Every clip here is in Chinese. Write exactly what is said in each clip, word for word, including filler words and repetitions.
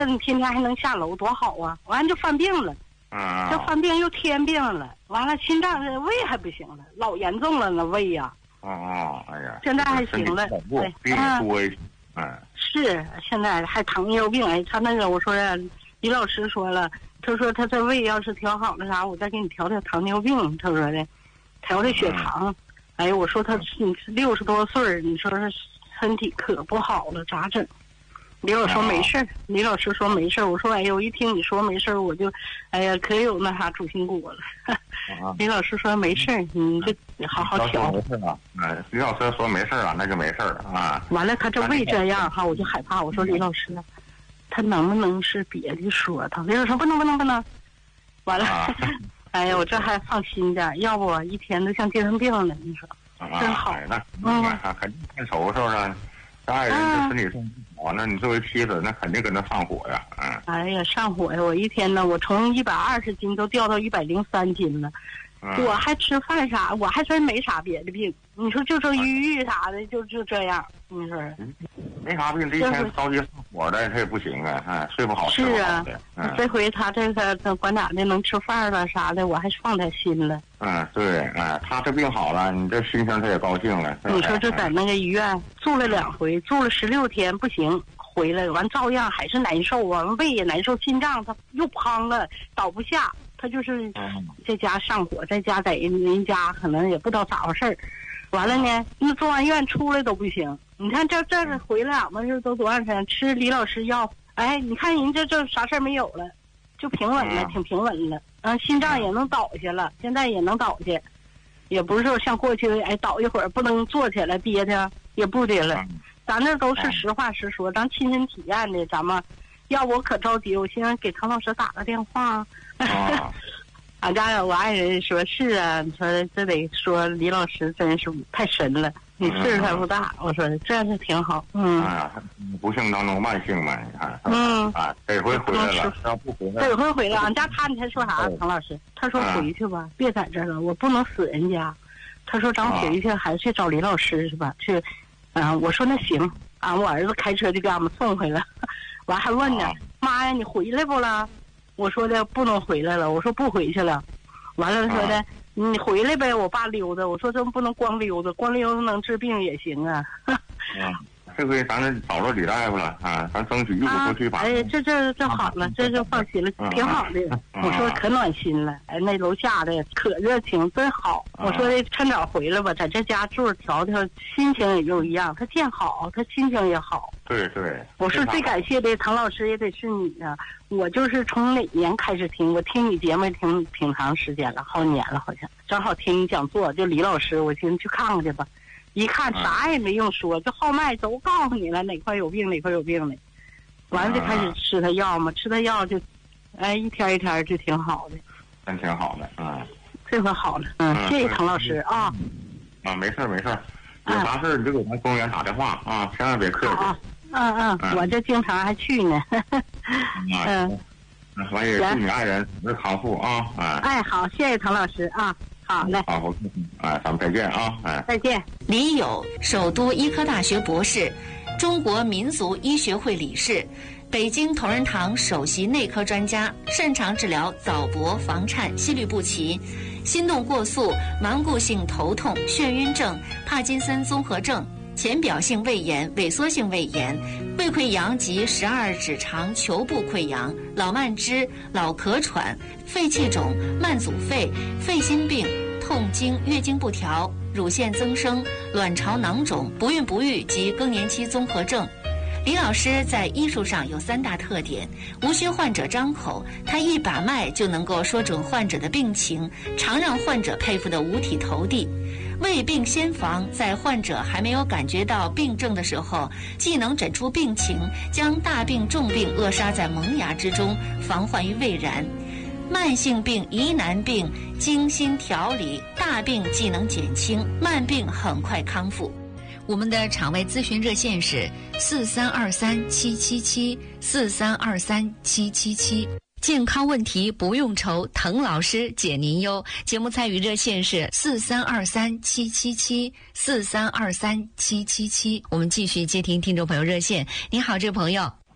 你天天还能下楼，多好啊！完了就犯病了， 啊， 这犯病又添病了，完了心脏这胃还不行了，老严重了那胃呀、 啊。哦哦，哎呀， 现在还行了， 对，病也多一些，嗯， 是现在还糖尿病，哎，他那个我说呀，李老师说了，他说他这胃要是调好了啥，我再给你调调糖尿病，他说的，调调血糖。嗯、哎呀，我说他六十多岁，你说是身体可不好了，咋整？李老师说没事儿，李老师说没事儿。我说哎呦，一听你说没事儿，我就，哎呀，可有那啥主心骨了。李老师说没事儿，你就好好调。 没事啊，哎，李老师说没事啊，那就没事儿啊。 完了，他这胃这样哈，我就害怕。我说李老师，他能不能是别的说他？李老师说不能不能不能。完了，啊、哎呀，我这还放心点，要不一天都像精神病了。你说，真好。 哎、那嗯，肯定看愁是不是？爱人这身体状况不好，那你作为妻子，那肯定跟他上火呀，嗯。 哎呀，上火呀！我一天呢，我从一百二十斤都掉到一百零三斤了。嗯、我还吃饭啥，我还真没啥别的病。你说就这抑郁啥的，就就这样。你说， 嗯、没啥病，这一天着急上火的，他也不行啊，哎，睡不好， 是啊， 嗯、 这回他这个这管咋的能吃饭了啥的，我还放他心了。 嗯，对，哎，他这病好了，你这心情他也高兴了。 你说这在那个医院住了两回，住了十六天，不行，回来完照样还是难受啊，胃也难受，心脏他又胖了，倒不下。他就是在家上火，在家在人家可能也不知道咋回事儿，完了呢，那住完院出来都不行。你看这这个回来俺们这都多少天吃李老师药，哎，你看人这这啥事儿没有了，就平稳了，挺平稳了。嗯，心脏也能倒下了，现在也能倒下，也不是说像过去哎倒一会儿不能坐起来憋的，也不的了。咱这都是实话实说，咱亲身体验的，咱们。要不我可着急，我寻思给唐老师打个电话。啊、俺家我爱人说是啊，你说这得说李老师真是太神了，你岁数还不大，嗯、我说这是挺好。嗯， 啊，不幸当中万幸嘛，你看。 嗯， 啊，这回回来了，要不回来， 这回回来，俺家他你还说啥？唐老师，他说回去吧，啊、别在这儿了，我不能死人家。他说咱回去还是去找李老师是吧？去，啊，我说那行，啊，我儿子开车就给俺们送回来。完还问呢，妈呀，你回来不了？我说的不能回来了，我说不回去了。完了说的、啊、你回来呗，我爸溜达。我说这不能光溜达，光溜达能治病也行啊。啊， 这回咱找着李大夫了啊，咱争取一鼓作气把。 哎，这这这好了，这就放心了，啊、挺好的。啊、我说可暖心了，哎，那楼下的可热情，真好。啊、我说的趁早回来吧，在这家住调调，心情也就一样。他见好，他心情也好。 对对， 我是最感谢的唐老师，也得是你啊！我就是从哪年开始听，我听你节目听挺长时间了，好几年了，好像正好听你讲座，就李老师，我寻思去看看去吧。一看啥也没用说，这号脉都告诉你了，哪块有病哪块有病的。完了就开始吃他药嘛，吃他药就，哎，一天一天就挺好的， 真挺好的，嗯， 这回好了，嗯，嗯谢谢唐老师啊。 啊，没事没事，有啥事你就给咱公园打电话啊，千万别客气。 嗯嗯，嗯我这经常还去呢。嗯， 完也祝你爱人早日康复啊！哎， 哎，好，谢谢唐老师啊，好嘞。 好，我哎，咱们再见啊！哎， 再见。 李友，首都医科大学博士，中国民族医学会理事，北京同仁堂首席内科专家，擅长治疗早搏、房颤、心律不齐、心动过速、顽固性头痛、眩晕症、帕金森综合症、浅表性胃炎、萎缩性胃炎、胃溃疡及十二指肠球部溃疡、老慢支、老咳喘、肺气肿、慢阻肺、肺心病、痛经、月经不调、乳腺增生、卵巢囊肿、不孕不育及更年期综合症。李老师在医术上有三大特点：无需患者张口，他一把脉就能够说准患者的病情，常让患者佩服得五体投地。未病先防，在患者还没有感觉到病症的时候，既能诊出病情，将大病重病扼杀在萌芽之中，防患于未然。慢性病、疑难病精心调理，大病既能减轻，慢病很快康复。我们的场外咨询热线是四三二三七七七四三二三七七七。健康问题不用愁，滕老师解您忧。节目参与热线是四三二三七七七四三二三七七七。我们继续接听听众朋友热线。你好，这位朋友。 喂。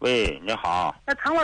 喂，你好。 那唐老